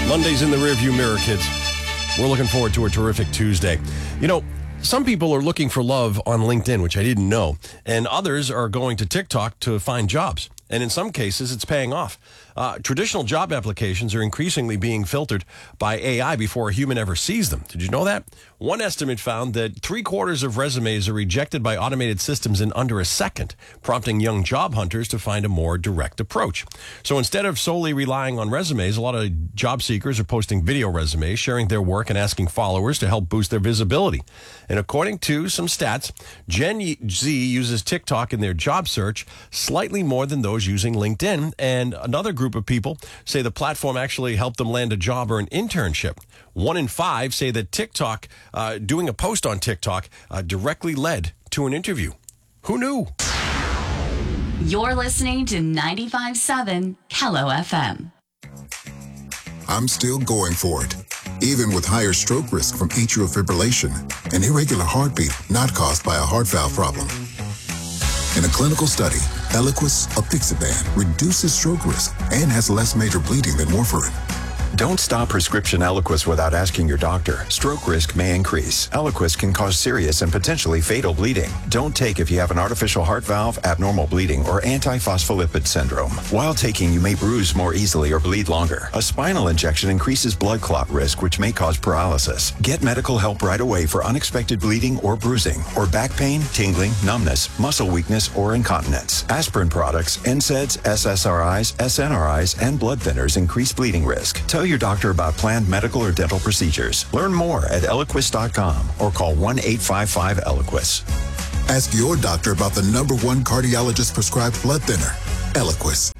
Monday's in the rearview mirror, kids. We're looking forward to a terrific Tuesday. You know, some people are looking for love on LinkedIn, which I didn't know, and others are going to TikTok to find jobs. And in some cases, it's paying off. Traditional job applications are increasingly being filtered by AI before a human ever sees them. Did you know that? One estimate found that 3/4 of resumes are rejected by automated systems in under a second, prompting young job hunters to find a more direct approach. So instead of solely relying on resumes, a lot of job seekers are posting video resumes, sharing their work and asking followers to help boost their visibility. And according to some stats, Gen Z uses TikTok in their job search slightly more than those using LinkedIn, and another group of people say the platform actually helped them land a job or an internship. 1 in 5 say that TikTok, doing a post on TikTok, directly led to an interview. Who knew? You're listening to 95.7 Kello FM. I'm still going for it, even with higher stroke risk from atrial fibrillation, an irregular heartbeat not caused by a heart valve problem. In a clinical study, Eliquis, apixaban, reduces stroke risk and has less major bleeding than warfarin. Don't stop prescription Eliquis without asking your doctor. Stroke risk may increase. Eliquis can cause serious and potentially fatal bleeding. Don't take if you have an artificial heart valve, abnormal bleeding, or antiphospholipid syndrome. While taking, you may bruise more easily or bleed longer. A spinal injection increases blood clot risk, which may cause paralysis. Get medical help right away for unexpected bleeding or bruising, or back pain, tingling, numbness, muscle weakness, or incontinence. Aspirin products, NSAIDs, SSRIs, SNRIs, and blood thinners increase bleeding risk. Tell your doctor about planned medical or dental procedures. Learn more at Eliquis.com or call 1-855-ELIQUIS. Ask your doctor about the #1 cardiologist prescribed blood thinner, Eliquis.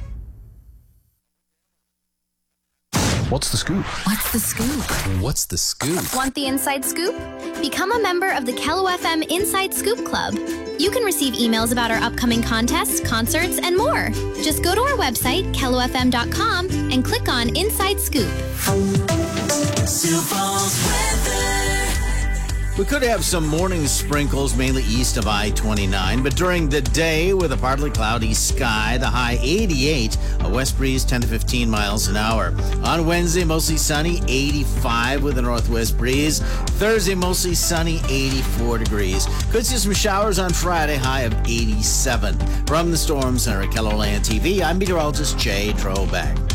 What's the scoop? What's the scoop? What's the scoop? Want the inside scoop? Become a member of the Kello FM Inside Scoop Club. You can receive emails about our upcoming contests, concerts, and more. Just go to our website, kellofm.com, and click on Inside Scoop. We could have some morning sprinkles, mainly east of I-29, but during the day with a partly cloudy sky, the high 88, a west breeze 10 to 15 miles an hour. On Wednesday, mostly sunny, 85 with a northwest breeze. Thursday, mostly sunny, 84 degrees. Could see some showers on Friday, high of 87. From the Storm Center at KELOLAND TV, I'm meteorologist Jay Trobeck.